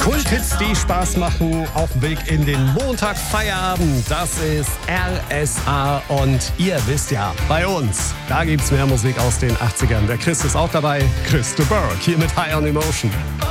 Kulthits, die Spaß machen, auf dem Weg in den Montagsfeierabend. Das ist RSA und ihr wisst ja, bei uns, da gibt's mehr Musik aus den 80ern. Der Chris ist auch dabei, Chris de Burgh, hier mit High on Emotion.